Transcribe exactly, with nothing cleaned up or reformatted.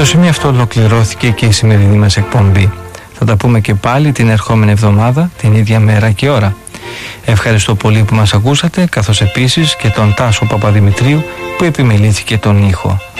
Στο σημείο αυτό ολοκληρώθηκε και η σημερινή μας εκπομπή. Θα τα πούμε και πάλι την ερχόμενη εβδομάδα, την ίδια μέρα και ώρα. Ευχαριστώ πολύ που μας ακούσατε, καθώς επίσης και τον Τάσο Παπαδημητρίου που επιμελήθηκε τον ήχο.